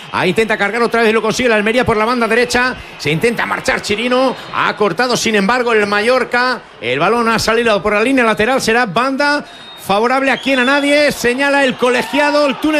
Ahí intenta cargar otra vez y lo consigue el Almería por la banda derecha. Se intenta marchar Chirino. Ha cortado sin embargo el Mallorca. El balón ha salido por la línea lateral. Será banda favorable a quien, a nadie. Señala el colegiado. El túnel